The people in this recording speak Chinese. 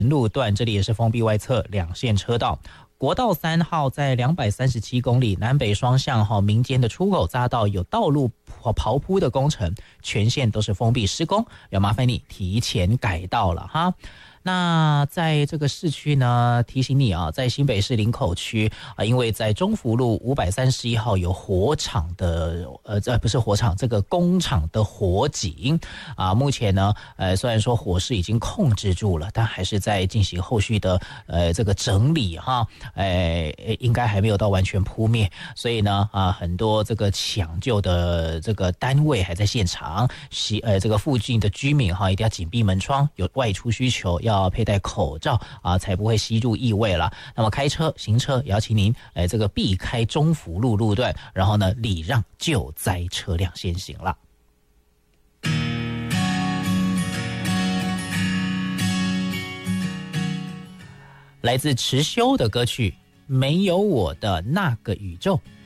路段这里也是封闭外侧2线车道。国道3号在237公里南北双向民间的出口匝道有道路刨铺的工程，全线都是封闭施工，要麻烦你提前改道了哈。那在这个市区呢，提醒你啊，在新北市林口区因为在中福路531号有火场的不是火场，这个工厂的火警目前呢虽然说火势已经控制住了，但还是在进行后续的这个整理哈，应该还没有到完全扑灭，所以呢很多这个抢救的这个单位还在现场，这个附近的居民一定要紧闭门窗，有外出需求要佩戴口罩才不会吸入异味了。那么开车行车也要请您这个避开中福路路段，然后呢礼让救灾车辆先行了。来自池修的歌曲《没有我的那个宇宙》。